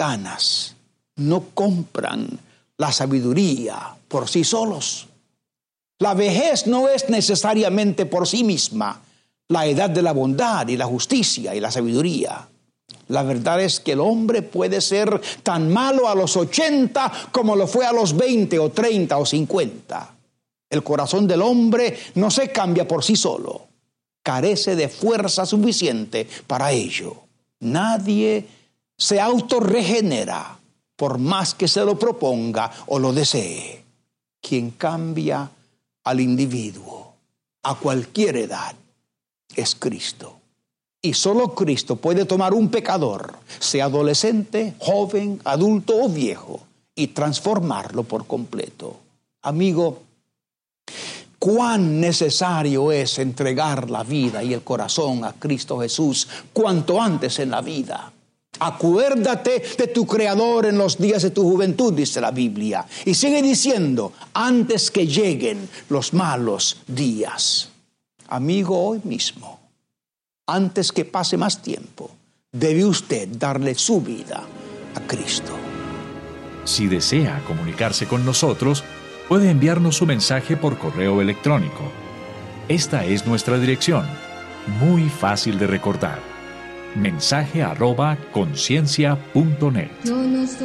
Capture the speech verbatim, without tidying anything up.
americanas no compran la sabiduría por sí solos. La vejez no es necesariamente por sí misma la edad de la bondad y la justicia y la sabiduría. La verdad es que el hombre puede ser tan malo a los ochenta como lo fue a los veinte o treinta o cincuenta. El corazón del hombre no se cambia por sí solo. Carece de fuerza suficiente para ello. Nadie se autorregenera por más que se lo proponga o lo desee. Quien cambia al individuo a cualquier edad es Cristo. Y solo Cristo puede tomar un pecador, sea adolescente, joven, adulto o viejo, y transformarlo por completo. Amigo, cuán necesario es entregar la vida y el corazón a Cristo Jesús cuanto antes en la vida. Acuérdate de tu Creador en los días de tu juventud, dice la Biblia. Y sigue diciendo, antes que lleguen los malos días. Amigo, hoy mismo, antes que pase más tiempo, debe usted darle su vida a Cristo. Si desea comunicarse con nosotros, puede enviarnos su mensaje por correo electrónico. Esta es nuestra dirección, muy fácil de recordar. mensaje arroba conciencia punto net.